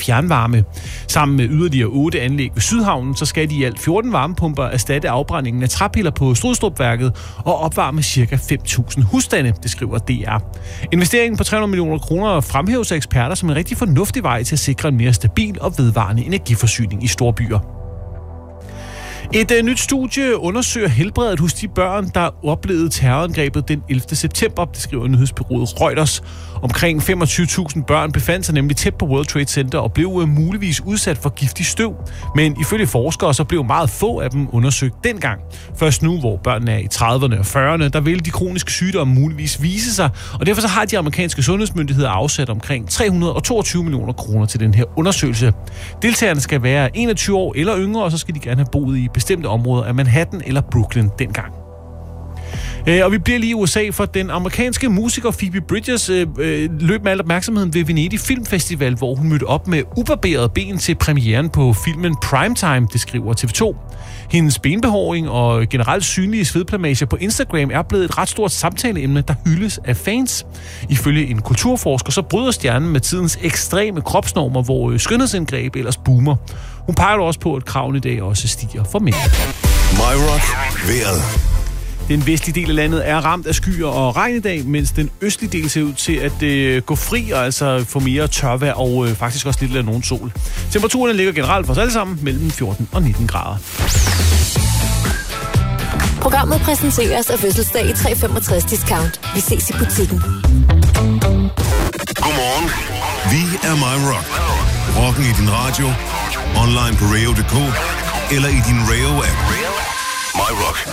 fjernvarme. Sammen med yderligere 8 anlæg ved Sydhavnen, så skal de i alt 14 varmepumper erstatte afbrændingen af træpiller på Strodstrupværket og opvarme ca. 5.000 husstande, det skriver DR. Investeringen på 300 millioner kroner fremhæves af eksperter som en rigtig fornuftig vej til at sikre en mere stabil og vedvarende energiforsyning i storbyer. Et nyt studie undersøger helbredet hos de børn, der oplevede terrorangrebet den 11. september, det skriver nyhedsbureauet Reuters. Omkring 25.000 børn befandt sig nemlig tæt på World Trade Center og blev muligvis udsat for giftig støv. Men ifølge forskere så blev meget få af dem undersøgt dengang. Først nu, hvor børnene er i 30'erne og 40'erne, der vil de kroniske sygdomme muligvis vise sig, og derfor så har de amerikanske sundhedsmyndigheder afsat omkring 322 millioner kroner til den her undersøgelse. Deltagerne skal være 21 år eller yngre, og så skal de gerne have boet i bestemte områder af Manhattan eller Brooklyn dengang. Og vi bliver lige i USA, for den amerikanske musiker Phoebe Bridgers løb med al opmærksomheden ved Venedig Filmfestival, hvor hun mødte op med ubarberet ben til premieren på filmen Primetime, det skriver TV2. Hendes benbehåring og generelt synlige svedplamager på Instagram er blevet et ret stort samtaleemne, der hyldes af fans. Ifølge en kulturforsker, så bryder stjernen med tidens ekstreme kropsnormer, hvor skønhedsindgreb ellers boomer. Hun peger også på, at kravene i dag også stiger for mænd. My Rock vejret. Den vestlige del af landet er ramt af skyer og regn i dag, mens den østlige del ser ud til at gå fri og altså få mere tørvejr og faktisk også lidt af nogen sol. Temperaturen ligger generelt for os alle sammen mellem 14 og 19 grader. Programmet præsenteres af Fødselsdag i 365 Discount. Vi ses i butikken. Godmorgen. Vi er My Rock. Rocken i din radio, online på radio.dk eller i din Radio-app. My Rock.